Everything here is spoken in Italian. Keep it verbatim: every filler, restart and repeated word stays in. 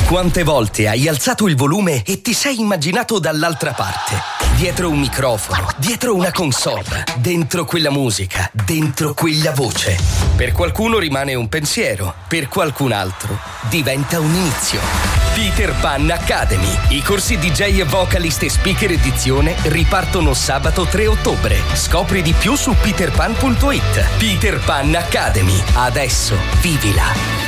Quante volte hai alzato il volume e ti sei immaginato dall'altra parte? Dietro un microfono, dietro una console, dentro quella musica, dentro quella voce. Per qualcuno rimane un pensiero, per qualcun altro diventa un inizio. Peter Pan Academy. I corsi D J e vocalist e speaker edizione ripartono sabato tre ottobre. Scopri di più su peter pan punto it. Peter Pan Academy. Adesso vivila.